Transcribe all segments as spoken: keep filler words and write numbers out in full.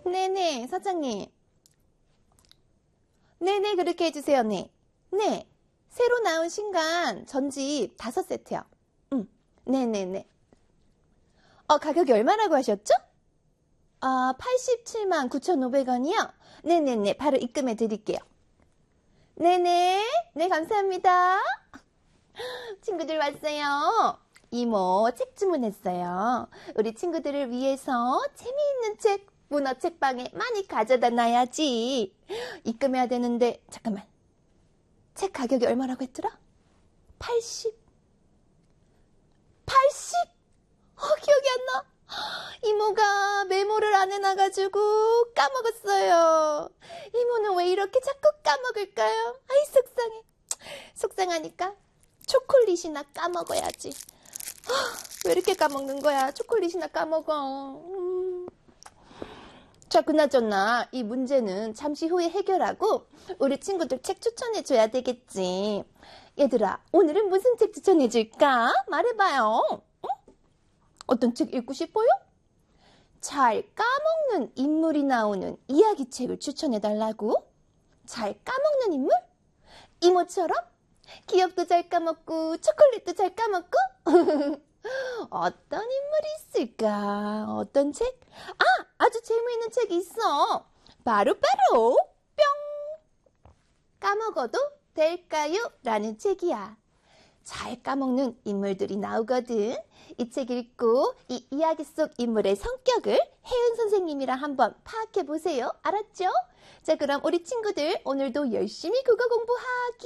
네네, 사장님. 네네, 그렇게 해주세요, 네. 네, 새로 나온 신간 전집 다섯 세트요. 응, 네네네. 어, 가격이 얼마라고 하셨죠? 아, 팔십칠만 구천오백 원이요? 네네네, 바로 입금해 드릴게요. 네네, 네, 감사합니다. 친구들 왔어요. 이모 책 주문했어요. 우리 친구들을 위해서 재미있는 책 문어 책방에 많이 가져다 놔야지. 입금해야 되는데 잠깐만. 책 가격이 얼마라고 했더라? 팔십. 팔십? 어, 기억이 안 나. 이모가 메모를 안 해놔가지고 까먹었어요. 이모는 왜 이렇게 자꾸 까먹을까요? 아이 속상해. 속상하니까 초콜릿이나 까먹어야지. 왜 이렇게 까먹는 거야? 초콜릿이나 까먹어. 음. 자, 그나저나 이 문제는 잠시 후에 해결하고 우리 친구들 책 추천해줘야 되겠지. 얘들아, 오늘은 무슨 책 추천해줄까? 말해봐요. 응? 어떤 책 읽고 싶어요? 잘 까먹는 인물이 나오는 이야기책을 추천해달라고? 잘 까먹는 인물? 이모처럼? 기억도 잘 까먹고 초콜릿도 잘 까먹고? 어떤 인물이 있을까? 어떤 책? 아! 아주 재미있는 책이 있어. 바로바로 뿅! 까먹어도 될까요? 라는 책이야. 잘 까먹는 인물들이 나오거든. 이 책 읽고 이 이야기 속 인물의 성격을 혜은 선생님이랑 한번 파악해 보세요. 알았죠? 자, 그럼 우리 친구들 오늘도 열심히 국어 공부하기.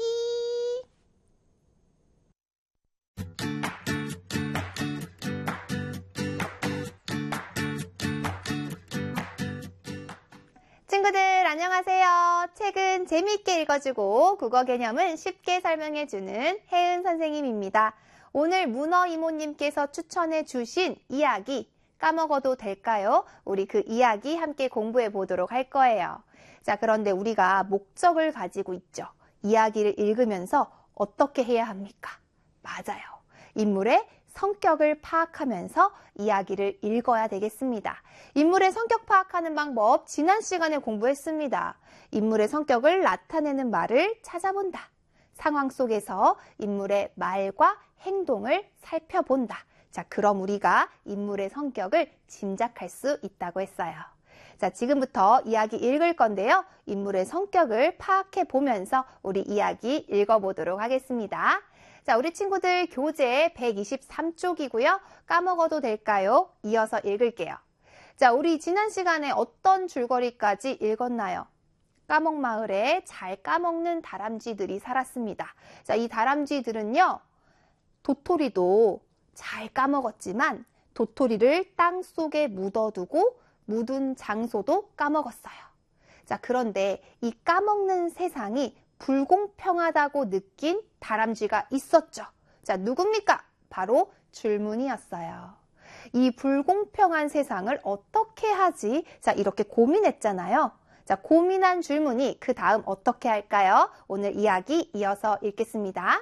친구들 안녕하세요. 책은 재미있게 읽어주고 국어 개념은 쉽게 설명해주는 혜은 선생님입니다. 오늘 문어 이모님께서 추천해 주신 이야기 까먹어도 될까요? 우리 그 이야기 함께 공부해 보도록 할 거예요. 자, 그런데 우리가 목적을 가지고 있죠. 이야기를 읽으면서 어떻게 해야 합니까? 맞아요. 인물의 성격을 파악하면서 이야기를 읽어야 되겠습니다. 인물의 성격 파악하는 방법 지난 시간에 공부했습니다. 인물의 성격을 나타내는 말을 찾아본다. 상황 속에서 인물의 말과 행동을 살펴본다. 자, 그럼 우리가 인물의 성격을 짐작할 수 있다고 했어요. 자, 지금부터 이야기 읽을 건데요. 인물의 성격을 파악해 보면서 우리 이야기 읽어보도록 하겠습니다. 자, 우리 친구들 교재 백이십삼 쪽이고요. 까먹어도 될까요? 이어서 읽을게요. 자, 우리 지난 시간에 어떤 줄거리까지 읽었나요? 까먹마을에 잘 까먹는 다람쥐들이 살았습니다. 자, 이 다람쥐들은요, 도토리도 잘 까먹었지만 도토리를 땅 속에 묻어두고 묻은 장소도 까먹었어요. 자, 그런데 이 까먹는 세상이 불공평하다고 느낀 다람쥐가 있었죠. 자, 누굽니까? 바로 줄무늬였어요. 이 불공평한 세상을 어떻게 하지? 자, 이렇게 고민했잖아요. 자, 고민한 줄무늬, 그 다음 어떻게 할까요? 오늘 이야기 이어서 읽겠습니다.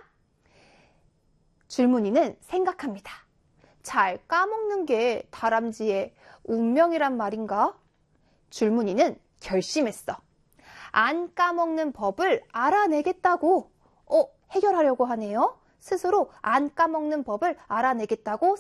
줄무늬는 생각합니다. 잘 까먹는 게 다람쥐의 운명이란 말인가? 줄무늬는 결심했어. 안 까먹는 법을 알아내겠다고 어, 해결하려고 하네요. 스스로 안 까먹는 법을 알아내겠다고